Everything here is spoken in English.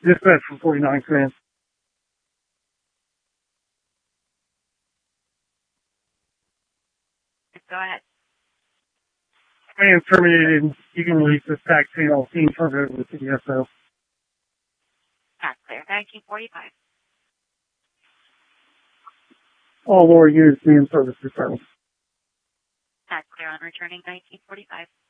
Dispatch from 49 Grand. Go ahead. Command terminated. You can release this tax channel. Team turned over to the CDSO. That's clear. 1945. All lower units be in service for service. That's clear on returning 1945.